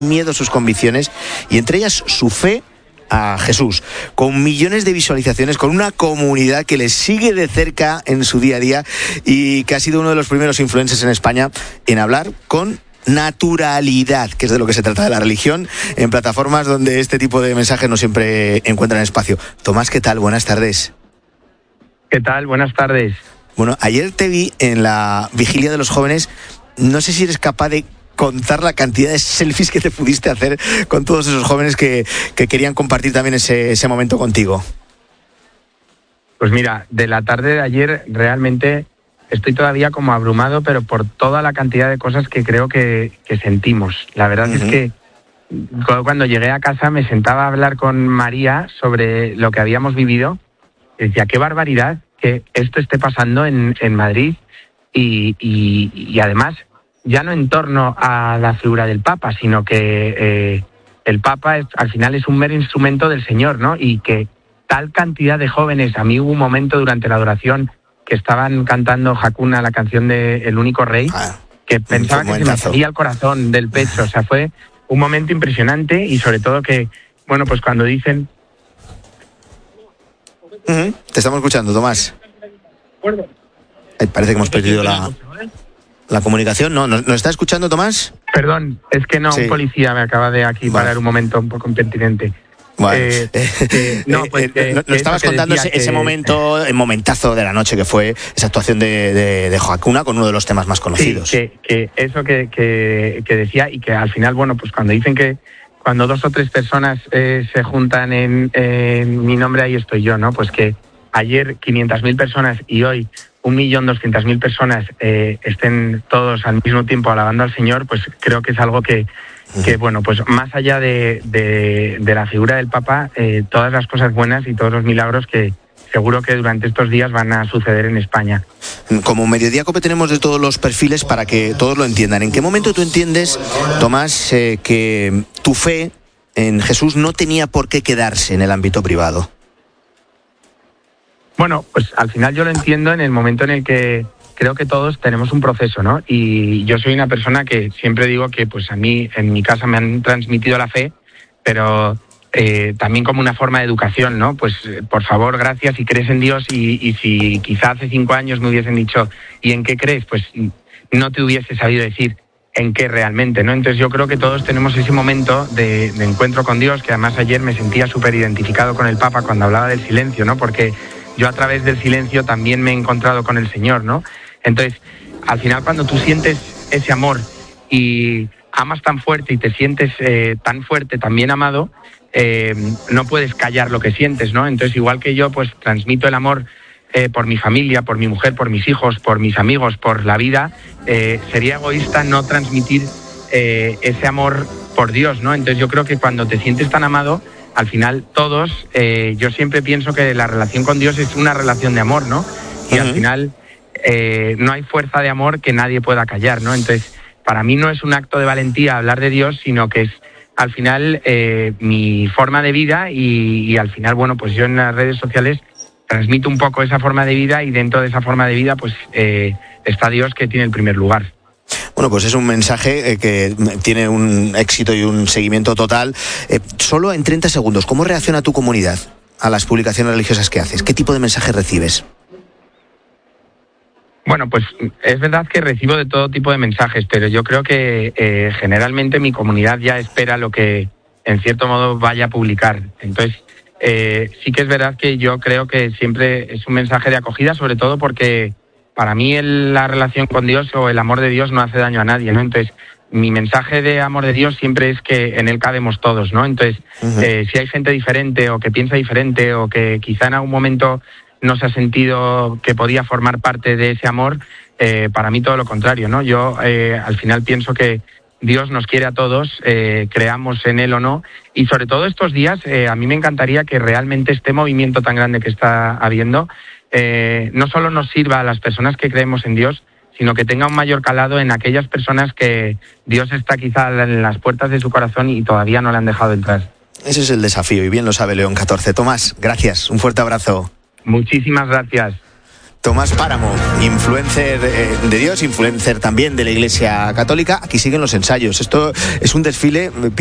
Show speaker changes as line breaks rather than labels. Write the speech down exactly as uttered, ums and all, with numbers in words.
miedo sus convicciones y entre ellas su fe a Jesús, con millones de visualizaciones, con una comunidad que le sigue de cerca en su día a día y que ha sido uno de los primeros influencers en España en hablar con naturalidad, que es de lo que se trata de la religión, en plataformas donde este tipo de mensajes no siempre encuentran espacio. Tomás, ¿qué tal? Buenas tardes.
¿Qué tal? Buenas tardes.
Bueno, ayer te vi en la Vigilia de los Jóvenes. No sé si eres capaz de contar la cantidad de selfies que te pudiste hacer con todos esos jóvenes que, que querían compartir también ese, ese momento contigo.
Pues mira, de la tarde de ayer realmente estoy todavía como abrumado, pero por toda la cantidad de cosas que creo que, que sentimos. La verdad uh-huh. es que cuando llegué a casa me sentaba a hablar con María sobre lo que habíamos vivido. Y decía, qué barbaridad que esto esté pasando en, en Madrid y, y, y además ya no en torno a la figura del Papa, sino que eh, el Papa es, al final es un mero instrumento del Señor, ¿no? Y que tal cantidad de jóvenes, a mí hubo un momento durante la adoración que estaban cantando Hakuna, la canción de El Único Rey, ah, que pensaba que se me salía el corazón del pecho. O sea, fue un momento impresionante y sobre todo que, bueno, pues cuando dicen...
Uh-huh. Te estamos escuchando, Tomás. Ay, parece que hemos perdido la... La comunicación, ¿no? ¿Nos, ¿Nos está escuchando, Tomás?
Perdón, es que no, sí. Un policía me acaba de aquí vale. parar un momento un poco impertinente.
Bueno, eh, eh, no, pues, eh, eh, nos no estabas contando ese, que... ese momento, el momentazo de la noche que fue esa actuación de, de, de Hakuna con uno de los temas más conocidos.
Sí, que, que eso que, que, que decía y que al final, bueno, pues cuando dicen que cuando dos o tres personas eh, se juntan en, en mi nombre, ahí estoy yo, ¿no? Pues que ayer quinientas mil personas y hoy un millón doscientas mil personas eh, estén todos al mismo tiempo alabando al Señor, pues creo que es algo que, que bueno, pues más allá de, de, de la figura del Papa, eh, todas las cosas buenas y todos los milagros que seguro que durante estos días van a suceder en España.
Como Mediodía Cope tenemos de todos los perfiles para que todos lo entiendan. ¿En qué momento tú entiendes, Tomás, eh, que tu fe en Jesús no tenía por qué quedarse en el ámbito privado?
Bueno, pues al final yo lo entiendo en el momento en el que creo que todos tenemos un proceso, ¿no? Y yo soy una persona que siempre digo que pues a mí en mi casa me han transmitido la fe, pero eh, también como una forma de educación, ¿no? Pues por favor, gracias si crees en Dios y, y si quizá hace cinco años me hubiesen dicho ¿y en qué crees? Pues no te hubiese sabido decir en qué realmente, ¿no? Entonces yo creo que todos tenemos ese momento de, de encuentro con Dios, que además ayer me sentía súper identificado con el Papa cuando hablaba del silencio, ¿no? Porque yo a través del silencio también me he encontrado con el Señor, ¿no? Entonces, al final cuando tú sientes ese amor y amas tan fuerte y te sientes eh, tan fuerte, tan bien amado, eh, no puedes callar lo que sientes, ¿no? Entonces, igual que yo, pues transmito el amor eh, por mi familia, por mi mujer, por mis hijos, por mis amigos, por la vida, eh, sería egoísta no transmitir eh, ese amor por Dios, ¿no? Entonces, yo creo que cuando te sientes tan amado, al final todos, eh, yo siempre pienso que la relación con Dios es una relación de amor, ¿no? Y uh-huh. al final eh, no hay fuerza de amor que nadie pueda callar, ¿no? Entonces, para mí no es un acto de valentía hablar de Dios, sino que es al final eh, mi forma de vida y, y al final, bueno, pues yo en las redes sociales transmito un poco esa forma de vida y dentro de esa forma de vida, pues eh, está Dios que tiene el primer lugar.
Bueno, pues es un mensaje eh, que tiene un éxito y un seguimiento total. Eh, solo en treinta segundos, ¿cómo reacciona tu comunidad a las publicaciones religiosas que haces? ¿Qué tipo de mensaje recibes?
Bueno, pues es verdad que recibo de todo tipo de mensajes, pero yo creo que eh, generalmente mi comunidad ya espera lo que en cierto modo vaya a publicar. Entonces, eh, sí que es verdad que yo creo que siempre es un mensaje de acogida, sobre todo porque para mí el, la relación con Dios o el amor de Dios no hace daño a nadie, ¿no? Entonces, mi mensaje de amor de Dios siempre es que en Él cabemos todos, ¿no? Entonces, uh-huh. eh, si hay gente diferente o que piensa diferente o que quizá en algún momento no se ha sentido que podía formar parte de ese amor, eh, para mí todo lo contrario, ¿no? Yo eh, al final pienso que Dios nos quiere a todos, eh, creamos en Él o no, y sobre todo estos días eh, a mí me encantaría que realmente este movimiento tan grande que está habiendo eh, no solo nos sirva a las personas que creemos en Dios, sino que tenga un mayor calado en aquellas personas que Dios está quizá en las puertas de su corazón y todavía no le han dejado entrar.
Ese es el desafío y bien lo sabe León catorce. Tomás, gracias, un fuerte abrazo.
Muchísimas gracias.
Tomás Páramo, influencer de Dios, influencer también de la Iglesia Católica. Aquí siguen los ensayos. Esto es un desfile